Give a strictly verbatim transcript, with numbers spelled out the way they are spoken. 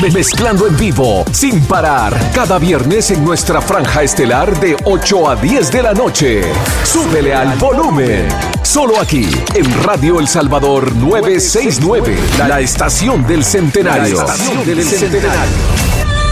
Mezclando en vivo, sin parar, cada viernes en nuestra franja estelar de ocho a diez de la noche. Súbele al volumen. Solo aquí, en Radio El Salvador novecientos sesenta y nueve, la estación del centenario. La estación del centenario.